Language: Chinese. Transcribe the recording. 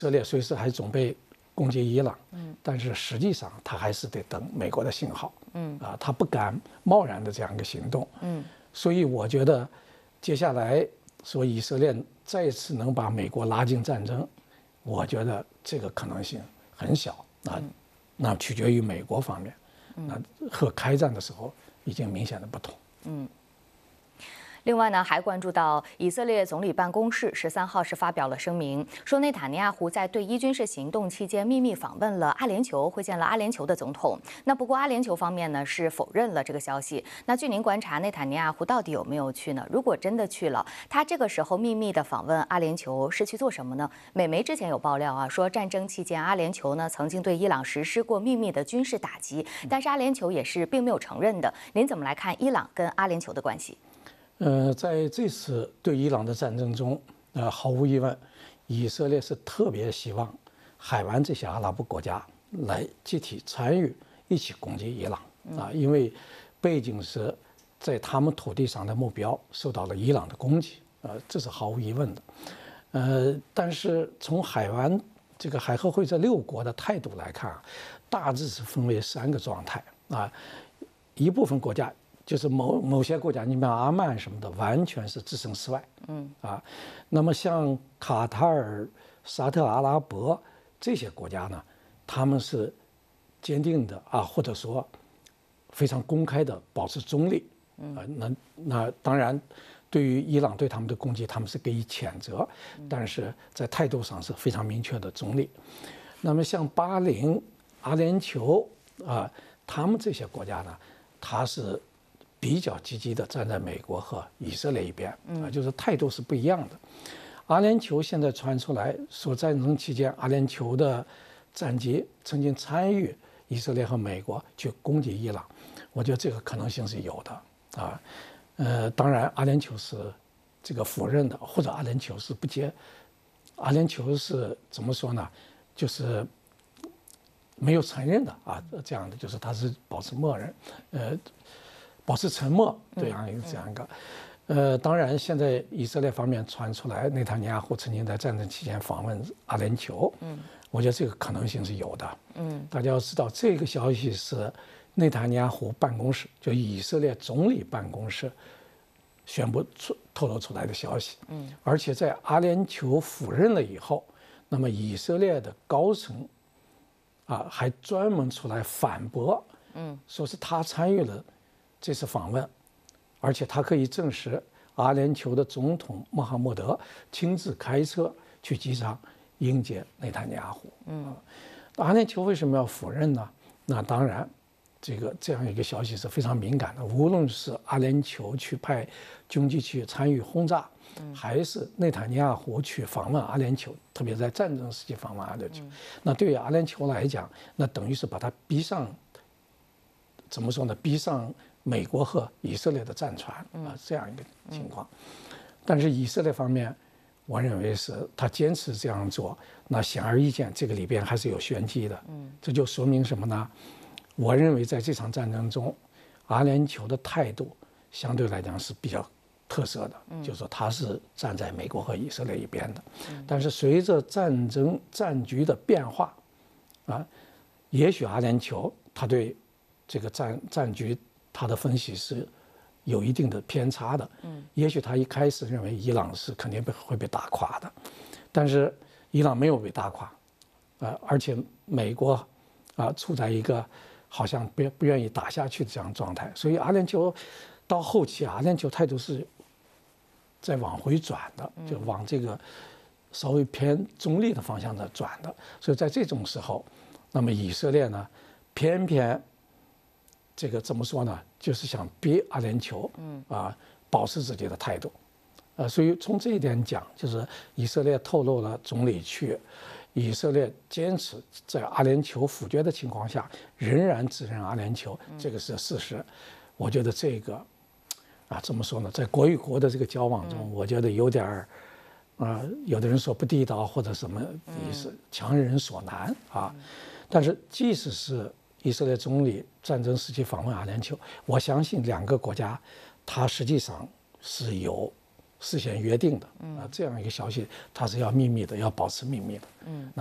色列随时还准备攻击伊朗，但是实际上他还是得等美国的信号，他不敢贸然的这样一个行动，所以我觉得接下来说以色列再次能把美国拉进战争，我觉得这个可能性很小，那取决于美国方面，那和开战的时候已经明显的不同。 另外呢，还关注到以色列总理办公室13号是发表了声明，说内塔尼亚胡在对伊军事行动期间秘密访问了阿联酋，会见了阿联酋的总统。那不过阿联酋方面呢是否认了这个消息。那据您观察，内塔尼亚胡到底有没有去呢？如果真的去了，他这个时候秘密的访问阿联酋是去做什么呢？美媒之前有爆料啊，说战争期间阿联酋呢曾经对伊朗实施过秘密的军事打击，但是阿联酋也是并没有承认的。您怎么来看伊朗跟阿联酋的关系？ 在这次对伊朗的战争中，毫无疑问，以色列是特别希望海湾这些阿拉伯国家来集体参与，一起攻击伊朗因为背景是在他们土地上的目标受到了伊朗的攻击，这是毫无疑问的。但是从海湾这个海合会这6国的态度来看，大致是分为3个状态一部分国家。就是某些国家，你比方阿曼什么的，完全是置身事外。那么像卡塔尔、沙特阿拉伯这些国家呢，他们是坚定的或者说非常公开的保持中立。那当然，对于伊朗对他们的攻击，他们是给予谴责，但是在态度上是非常明确的中立。那么像巴林、阿联酋他们这些国家呢，他是比较积极的站在美国和以色列一边就是态度是不一样的。阿联酋现在传出来说，战争期间阿联酋的战机曾经参与以色列和美国去攻击伊朗，我觉得这个可能性是有的当然阿联酋是这个否认的，或者阿联酋是不接，阿联酋是怎么说呢？就是没有承认的这样的，就是他是保持默认，保持沉默这样一个，当然现在以色列方面传出来，内塔尼亚胡曾经在战争期间访问阿联酋，我觉得这个可能性是有的，大家要知道这个消息是内塔尼亚胡办公室，就以色列总理办公室宣布透露出来的消息，而且在阿联酋否认了以后，那么以色列的高层还专门出来反驳，说是他参与了这次访问，而且他可以证实阿联酋的总统穆罕默德亲自开车去机场迎接内塔尼亚胡。阿联酋为什么要否认呢？那当然，这样一个消息是非常敏感的。无论是阿联酋去派军机去参与轰炸，还是内塔尼亚胡去访问阿联酋，特别在战争时期访问阿联酋，那对于阿联酋来讲，那等于是把他逼上，怎么说呢？逼上美国和以色列的战船这样一个情况。但是以色列方面，我认为是他坚持这样做，那显而易见，这个里边还是有玄机的。这就说明什么呢？我认为在这场战争中，阿联酋的态度相对来讲是比较特色的，就是说他是站在美国和以色列一边的。但是随着战局的变化，也许阿联酋他对这个战局他的分析是有一定的偏差的，也许他一开始认为伊朗是肯定会被打垮的，但是伊朗没有被打垮，而且美国处在一个好像不愿意打下去的这样状态，所以阿联酋到后期阿联酋态度是在往回转的，就往这个稍微偏中立的方向在转的，所以在这种时候，那么以色列呢，偏偏这个怎么说呢？就是想逼阿联酋保持自己的态度，所以从这一点讲，就是以色列透露了总理去，以色列坚持在阿联酋否决的情况下，仍然指认阿联酋，这个是事实。我觉得这个怎么说呢？在国与国的这个交往中，我觉得有点有的人说不地道或者什么意思，强人所难但是即使是以色列总理战争时期访问阿联酋，我相信2个国家，它实际上是有事先约定的，这样一个消息它是要秘密的，要保持秘密的。